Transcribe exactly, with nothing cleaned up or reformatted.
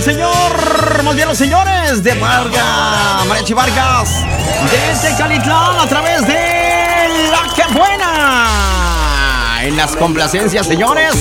señor. Muy bien, los señores de Vargas, Mariachi Vargas, desde Tecalitlán, a través de La Que Buena. En las complacencias, señores.